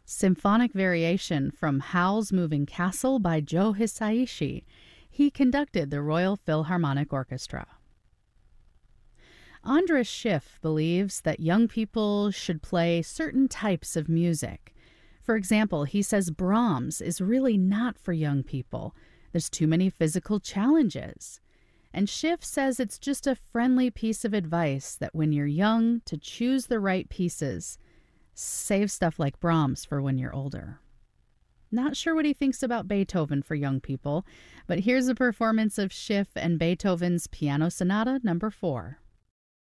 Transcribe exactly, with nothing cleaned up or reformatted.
Symphonic Variation from Howl's Moving Castle by Joe Hisaishi. He conducted the Royal Philharmonic Orchestra. Andras Schiff believes that young people should play certain types of music. For example, he says Brahms is really not for young people. There's too many physical challenges. And Schiff says it's just a friendly piece of advice that when you're young, to choose the right pieces. Save stuff like Brahms for when you're older. Not sure what he thinks about Beethoven for young people, but here's a performance of Schiff and Beethoven's Piano Sonata number four.